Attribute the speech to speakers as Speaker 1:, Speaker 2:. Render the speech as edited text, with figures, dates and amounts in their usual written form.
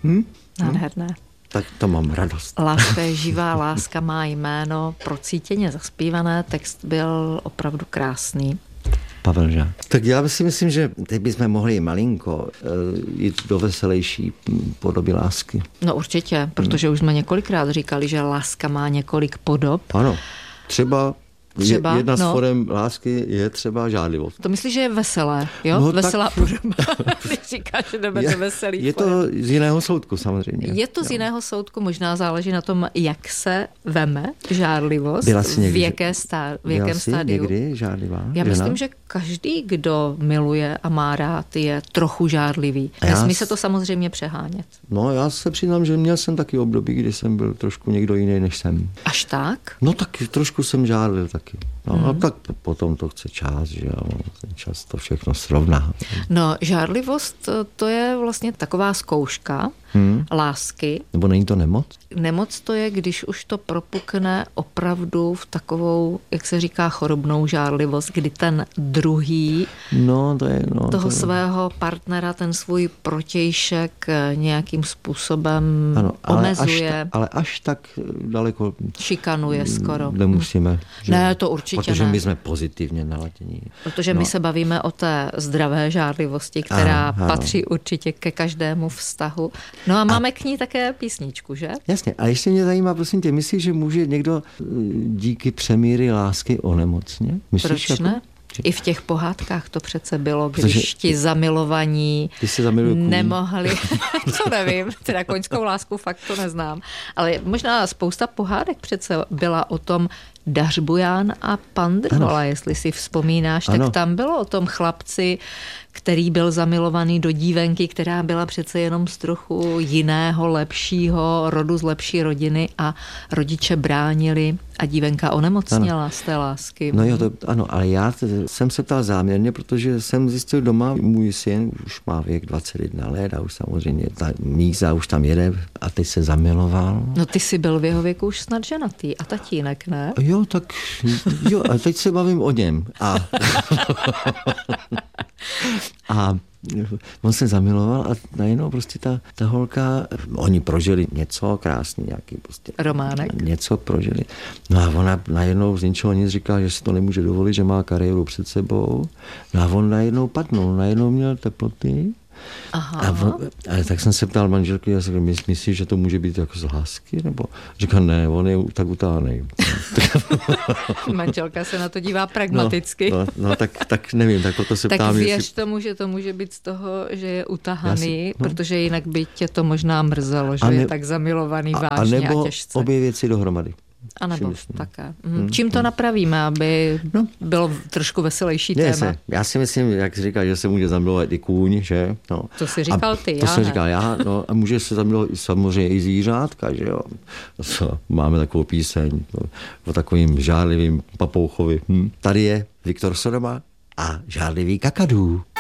Speaker 1: Nádherné.
Speaker 2: Tak to mám radost.
Speaker 1: Láska je živá, láska má jméno, procítěně zaspívané, text byl opravdu krásný.
Speaker 2: Pavel Žák. Tak já si myslím, že teď bychom mohli malinko jít do veselější podoby lásky.
Speaker 1: No určitě, protože už jsme několikrát říkali, že láska má několik podob.
Speaker 2: Ano, třeba jedna z forem lásky je třeba žádlivost.
Speaker 1: To myslíš, že je veselé, jo?
Speaker 2: No,
Speaker 1: veselá podoba. Když říkáš, že jdeme do veselých
Speaker 2: je
Speaker 1: forem.
Speaker 2: to z jiného soudku samozřejmě.
Speaker 1: Je to z jiného soudku, možná záleží na tom, jak se veme žárlivost, v jakém stádiu.
Speaker 2: Někdy žárlivá
Speaker 1: Já
Speaker 2: žena?
Speaker 1: myslím, že každý, kdo miluje a má rád, je trochu žárlivý. Nesmí se to samozřejmě přehánět.
Speaker 2: No, já se přiznám, že měl jsem taky období, kdy jsem byl trošku někdo jiný, než jsem.
Speaker 1: Až tak?
Speaker 2: No tak trošku jsem žárlil taky. No, a tak potom to chce čas, že jo, ten čas to všechno srovná.
Speaker 1: No, žárlivost, to je vlastně taková zkouška lásky.
Speaker 2: Nebo není to nemoc?
Speaker 1: Nemoc to je, když už to propukne opravdu v takovou, jak se říká, chorobnou žárlivost, kdy ten druhý toho svého partnera, ten svůj protějšek nějakým způsobem omezuje.
Speaker 2: Ale až tak daleko
Speaker 1: šikanuje skoro.
Speaker 2: Nemusíme.
Speaker 1: Ne, to určitě
Speaker 2: protože my jsme pozitivně naladění.
Speaker 1: Protože my se bavíme o té zdravé žárlivosti, která patří určitě ke každému vztahu. No a máme k ní také písničku, že?
Speaker 2: Jasně. A ještě mě zajímá, prosím tě, myslíš, že může někdo díky přemíry lásky onemocně? Myslíš,
Speaker 1: proč ne? I v těch pohádkách to přece bylo, když ti zamilovaní nemohli, co nevím, teda koňskou lásku fakt to neznám, ale možná spousta pohádek přece byla o tom Dařbujan a Pandrhola, jestli si vzpomínáš, tak tam bylo o tom chlapci, který byl zamilovaný do dívenky, která byla přece jenom z trochu jiného, lepšího rodu, z lepší rodiny a rodiče bránili a dívenka onemocněla z té lásky.
Speaker 2: No jo, ale já jsem se ptal záměrně, protože jsem zjistil doma, můj syn už má věk 21 let a už samozřejmě ta míza už tam jede a teď se zamiloval.
Speaker 1: No ty jsi byl v jeho věku už snad ženatý a tatínek, ne?
Speaker 2: Jo, tak jo, a teď se bavím o něm. A on se zamiloval a najednou prostě ta holka, oni prožili něco krásný, nějaký prostě
Speaker 1: románek.
Speaker 2: Něco prožili. No a ona najednou z ničeho nic říká, že si to nemůže dovolit, že má kariéru před sebou. No a on najednou padnul, najednou měl teploty. Ale tak jsem se ptal manželky, já jsem řekl, myslíš, že to může být jako z lásky? Nebo říká, ne, on je tak utáhnej.
Speaker 1: Manželka se na to dívá pragmaticky.
Speaker 2: No tak nevím, tak proto se ptám.
Speaker 1: Tak věř tomu, že to může být z toho, že je utahaný, protože jinak by tě to možná mrzelo, že je tak zamilovaný vážně a těžce.
Speaker 2: A nebo obě věci dohromady.
Speaker 1: A nebo také. Čím to napravíme, aby bylo trošku veselější téma?
Speaker 2: Já si myslím, jak jsi říkal, že se může zamilovat i kůň, že? No.
Speaker 1: To jsi říkal ty,
Speaker 2: to jsem říkal já, a může se zamilovat samozřejmě i zvířátka, že jo? Máme takovou píseň o takovým žárlivým papouchovi. Tady je Viktor Sodoma a žárlivý kakadů.